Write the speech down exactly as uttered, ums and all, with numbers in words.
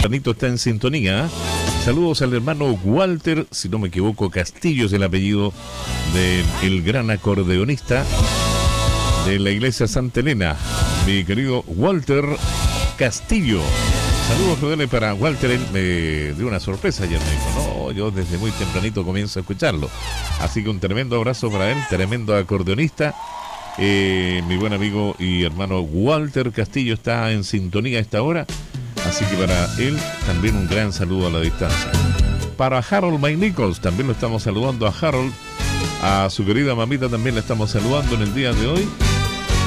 tempranito está en sintonía. Saludos al hermano Walter, si no me equivoco, Castillo es el apellido del gran acordeonista de la iglesia Santa Elena, mi querido Walter Castillo. Saludos cordiales para Walter. Él me dio una sorpresa ayer, me dijo, no, yo desde muy tempranito comienzo a escucharlo. Así que un tremendo abrazo para él, tremendo acordeonista. Eh, mi buen amigo y hermano Walter Castillo está en sintonía a esta hora. Así que para él también un gran saludo a la distancia. Para Harold Mike Nichols, también lo estamos saludando a Harold. A su querida mamita también la estamos saludando en el día de hoy.